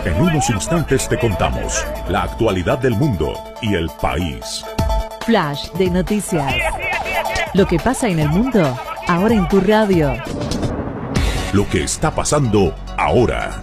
En unos instantes te contamos la actualidad del mundo y el país. Flash de noticias. Lo que pasa en el mundo, ahora en tu radio. Lo que está pasando ahora.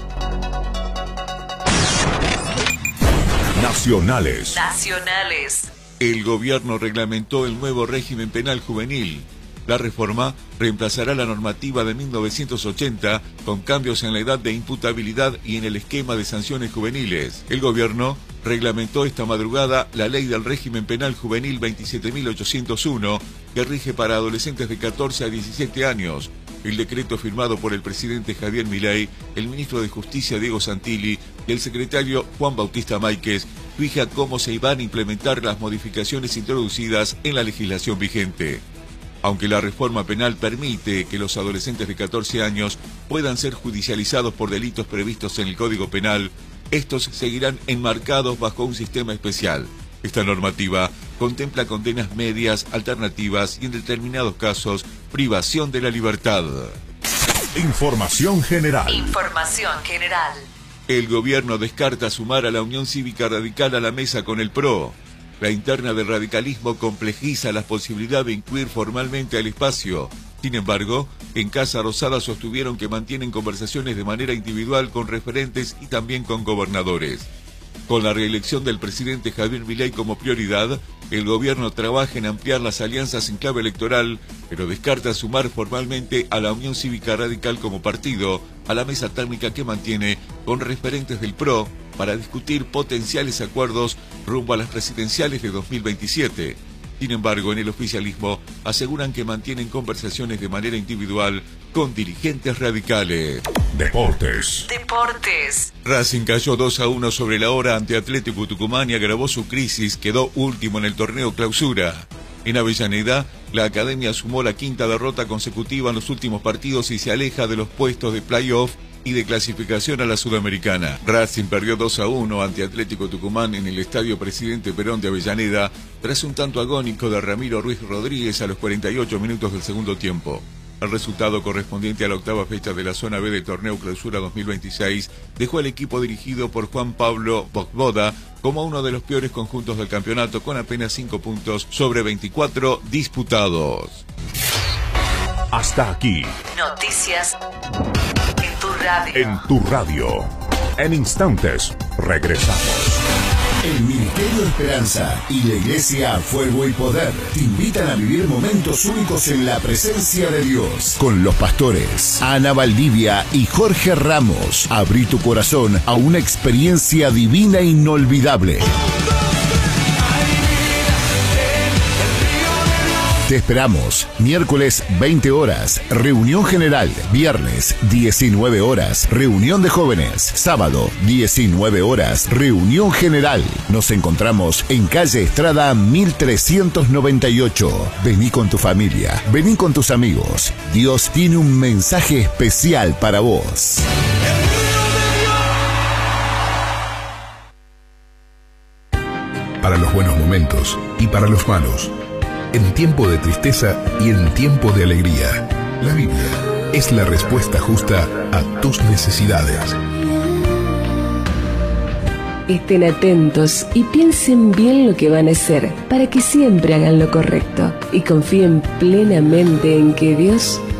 Nacionales. El gobierno reglamentó el nuevo régimen penal juvenil. La reforma reemplazará la normativa de 1980 con cambios en la edad de imputabilidad y en el esquema de sanciones juveniles. El gobierno reglamentó esta madrugada la ley del régimen penal juvenil 27.801 que rige para adolescentes de 14 a 17 años. El decreto firmado por el presidente Javier Milei, el ministro de Justicia Diego Santilli y el secretario Juan Bautista Máiquez fija cómo se iban a implementar las modificaciones introducidas en la legislación vigente. Aunque la reforma penal permite que los adolescentes de 14 años puedan ser judicializados por delitos previstos en el Código Penal, estos seguirán enmarcados bajo un sistema especial. Esta normativa contempla condenas medias, alternativas y en determinados casos, privación de la libertad. Información general. El gobierno descarta sumar a la Unión Cívica Radical a la mesa con el PRO. La interna del radicalismo complejiza la posibilidad de incluir formalmente al espacio. Sin embargo, en Casa Rosada sostuvieron que mantienen conversaciones de manera individual con referentes y también con gobernadores. Con la reelección del presidente Javier Milei como prioridad, el gobierno trabaja en ampliar las alianzas en clave electoral, pero descarta sumar formalmente a la Unión Cívica Radical como partido a la mesa técnica que mantiene con referentes del PRO para discutir potenciales acuerdos rumbo a las presidenciales de 2027. Sin embargo, en el oficialismo aseguran que mantienen conversaciones de manera individual con dirigentes radicales. Deportes. Racing cayó 2-1 sobre la hora ante Atlético Tucumán y agravó su crisis, quedó último en el torneo Clausura. En Avellaneda, la academia sumó la quinta derrota consecutiva en los últimos partidos y se aleja de los puestos de playoff y de clasificación a la Sudamericana. Racing perdió 2-1 ante Atlético Tucumán en el Estadio Presidente Perón de Avellaneda tras un tanto agónico de Ramiro Ruiz Rodríguez a los 48 minutos del segundo tiempo. El resultado correspondiente a la octava fecha de la Zona B del Torneo Clausura 2026 dejó al equipo dirigido por Juan Pablo Vojvoda como uno de los peores conjuntos del campeonato con apenas 5 puntos sobre 24 disputados. Hasta aquí. Noticias En tu radio. En instantes, regresamos. El Ministerio de Esperanza y la Iglesia Fuego y Poder te invitan a vivir momentos únicos en la presencia de Dios. Con los pastores Ana Valdivia y Jorge Ramos. Abrí tu corazón a una experiencia divina e inolvidable. Te esperamos. Miércoles 20 horas, reunión general. Viernes 19 horas, reunión de jóvenes. Sábado 19 horas, reunión general. Nos encontramos en calle Estrada 1398. Vení con tu familia, vení con tus amigos. Dios tiene un mensaje especial para vos. Para los buenos momentos y para los malos. En tiempo de tristeza y en tiempo de alegría. La Biblia es la respuesta justa a tus necesidades. Estén atentos y piensen bien lo que van a hacer para que siempre hagan lo correcto y confíen plenamente en que Dios